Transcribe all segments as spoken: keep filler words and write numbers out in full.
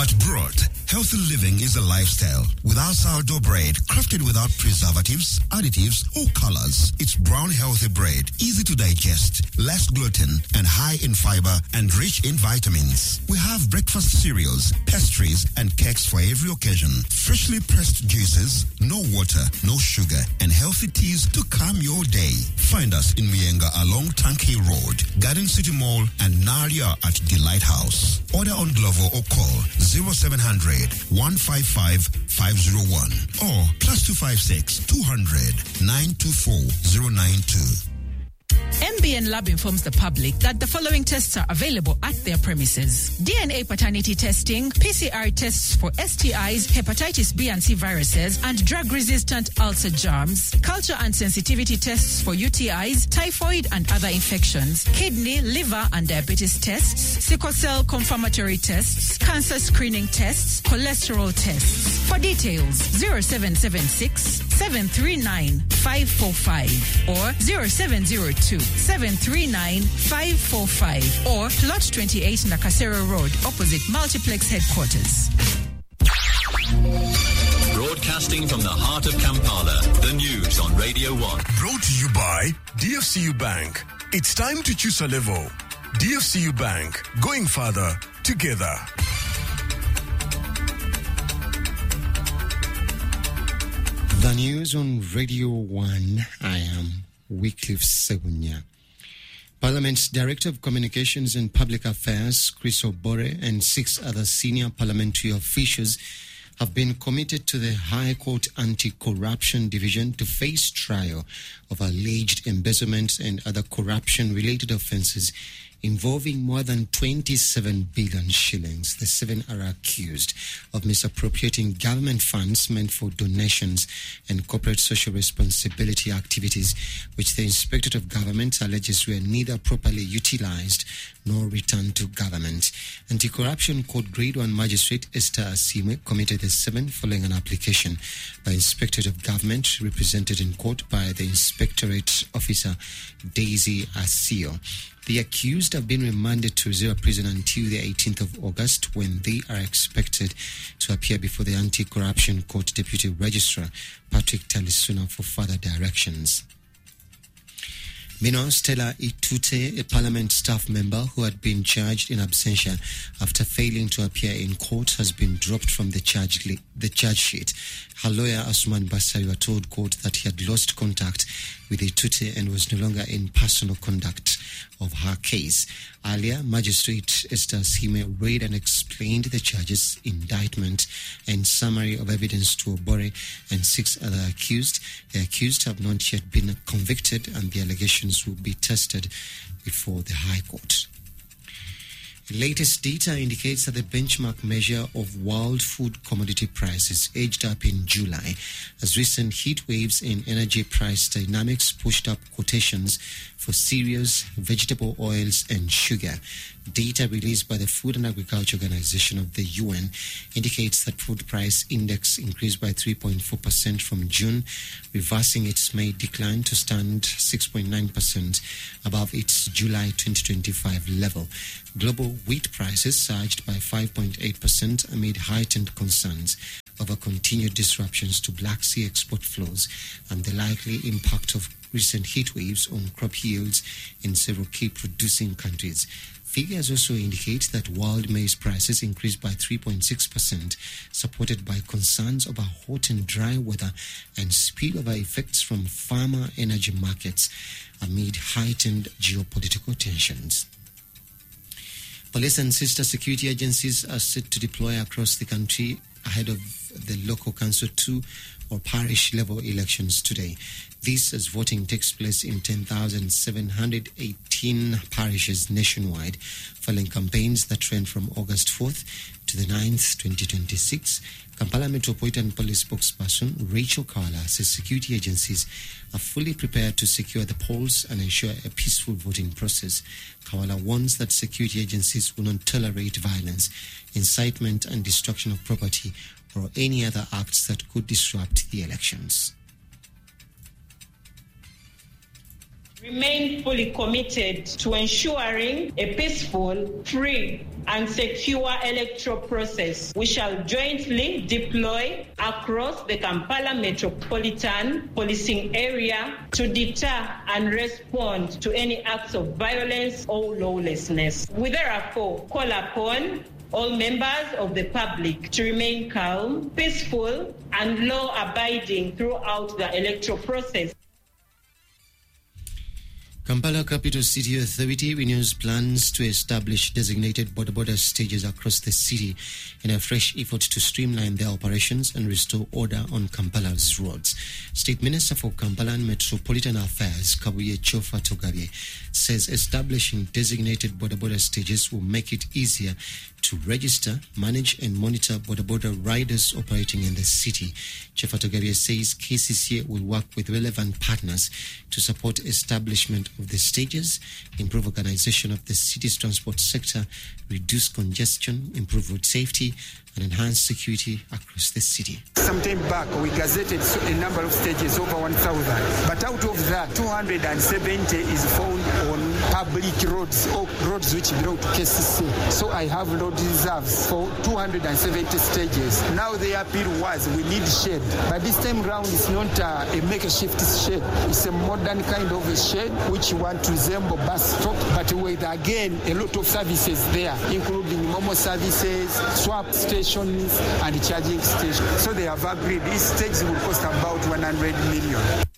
At Broad, healthy living is a lifestyle. With our sourdough bread, crafted without preservatives, additives, or colors, it's brown healthy bread, easy to digest, less gluten, and high in fiber and rich in vitamins. We have breakfast cereals, pastries, and cakes for every occasion. Freshly pressed juices, no water, no sugar, and healthy teas to calm your day. Find us in Mienga along Tanki Road, Garden City Mall, and Naria at Delight House. Order on Glovo or call zero seven hundred, one five five, five zero one or plus two five six, two hundred, nine two four zero nine two. M B N Lab informs the public that the following tests are available at their premises: D N A paternity testing, P C R tests for S T Is, hepatitis B and C viruses, and drug-resistant ulcer germs, culture and sensitivity tests for U T Is, typhoid and other infections, kidney, liver and diabetes tests, sickle cell confirmatory tests, cancer screening tests, cholesterol tests. For details, zero seven seven six, seven three nine, five four five or zero seven zero two, seven three nine, five four five or Plot twenty-eight Nakasero Road, opposite Multiplex Headquarters. Broadcasting from the heart of Kampala, the news on Radio one. Brought to you by D F C U Bank. It's time to choose a level. D F C U Bank, going further together. The news on Radio one. I am Wycliffe Segunya. Parliament's Director of Communications and Public Affairs, Chris Obore, and six other senior parliamentary officials have been committed to the High Court Anti-Corruption Division to face trial of alleged embezzlement and other corruption-related offences involving more than twenty-seven billion shillings. The seven are accused of misappropriating government funds meant for donations and corporate social responsibility activities, which the Inspectorate of Government alleges were neither properly utilised nor returned to government. Anti-Corruption Court Grade one Magistrate Esther Asimwe committed the seven following an application by Inspectorate of Government, represented in court by the Inspectorate Officer Daisy Asio. The accused have been remanded to reserve prison until the eighteenth of August, when they are expected to appear before the Anti-Corruption Court Deputy Registrar Patrick Talisuna for further directions. Meanwhile, Stella Itute, a parliament staff member who had been charged in absentia after failing to appear in court, has been dropped from the charge li- the charge sheet. Her lawyer, Asuman Basariwa, told court that he had lost contact with Itute and was no longer in personal conduct of her case. Earlier, Magistrate Esther Sime read and explained the charges, indictment, and summary of evidence to Obore and six other accused. The accused have not yet been convicted, and the allegations will be tested before the High Court. The latest data indicates that the benchmark measure of world food commodity prices edged up in July as recent heat waves and energy price dynamics pushed up quotations for cereals, vegetable oils, and sugar. Data released by the Food and Agriculture Organization of the U N indicates that food price index increased by three point four percent from June, reversing its May decline to stand six point nine percent above its July twenty twenty-five level. Global wheat prices surged by five point eight percent amid heightened concerns over continued disruptions to Black Sea export flows and the likely impact of recent heat waves on crop yields in several key producing countries. Figures also indicate that world maize prices increased by three point six percent, supported by concerns over hot and dry weather and spillover effects from farmer energy markets amid heightened geopolitical tensions. Police and sister security agencies are set to deploy across the country ahead of the local council two or parish level elections today. This as voting takes place in ten thousand seven hundred eighteen parishes nationwide, following campaigns that ran from August fourth to the ninth, twenty twenty-six. Kampala Metropolitan Police spokesperson Rachel Kawala says security agencies are fully prepared to secure the polls and ensure a peaceful voting process. Kawala warns that security agencies will not tolerate violence, incitement and destruction of property or any other acts that could disrupt the elections. Remain fully committed to ensuring a peaceful, free and secure electoral process. We shall jointly deploy across the Kampala metropolitan policing area to deter and respond to any acts of violence or lawlessness. We therefore call upon all members of the public to remain calm, peaceful, and law-abiding throughout the electoral process. Kampala Capital City Authority renews plans to establish designated border-border stages across the city in a fresh effort to streamline their operations and restore order on Kampala's roads. State Minister for Kampala and Metropolitan Affairs, Kabuye Chofa Togabye, says establishing designated border-border stages will make it easier to register, manage and monitor border-border riders operating in the city. Chofa Togabye says K C C A will work with relevant partners to support establishment of the stages, improve organization of the city's transport sector, reduce congestion, improve road safety, and enhance security across the city. Some time back, we gazetted a number of stages, over one thousand. But out of that, two hundred seventy is found on public roads, or roads which belong to K C C. So I have road reserves for two hundred seventy stages. Now the appeal was, we need shed. But this time round, it's not uh, a makeshift shed. It's a modern kind of a shed, which you want to resemble bus stop, but with, again, a lot of services there, including Momo services, swap stations, and charging stations. So they have agreed these stages will cost about one hundred million.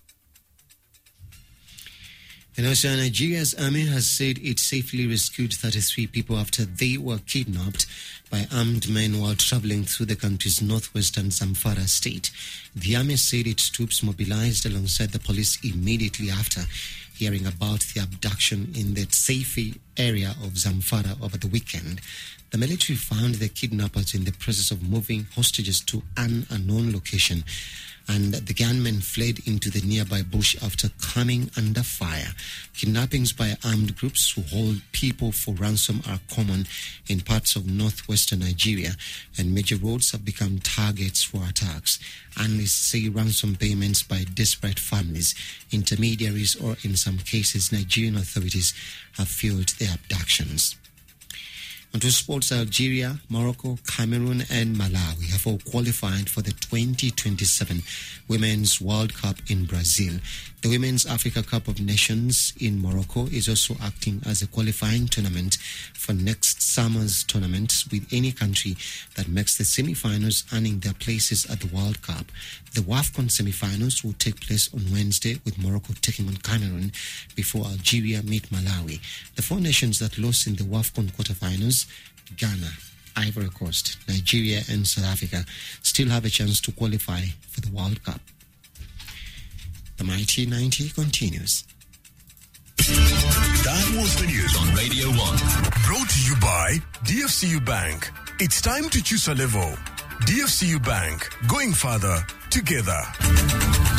And also, Nigeria's army has said it safely rescued thirty-three people after they were kidnapped by armed men while traveling through the country's northwestern Zamfara state. The army said its troops mobilized alongside the police immediately after hearing about the abduction in the Saifi area of Zamfara over the weekend. The military found the kidnappers in the process of moving hostages to an unknown location, and the gunmen fled into the nearby bush after coming under fire. Kidnappings by armed groups who hold people for ransom are common in parts of northwestern Nigeria, and major roads have become targets for attacks. Analysts say ransom payments by desperate families, intermediaries, or in some cases Nigerian authorities have fueled the abductions. Onto sports, Algeria, Morocco, Cameroon and Malawi have all qualified for the twenty twenty-seven Women's World Cup in Brazil. The Women's Africa Cup of Nations in Morocco is also acting as a qualifying tournament for next summer's tournament, with any country that makes the semi-finals earning their places at the World Cup. The WAFCON semi-finals will take place on Wednesday, with Morocco taking on Cameroon before Algeria meet Malawi. The four nations that lost in the WAFCON quarterfinals, Ghana, Ivory Coast, Nigeria and South Africa, still have a chance to qualify for the World Cup. The Mighty ninety continues. That was the news On Radio one. brought to you by D F C U Bank. It's time to choose a level. D F C U Bank, going further together.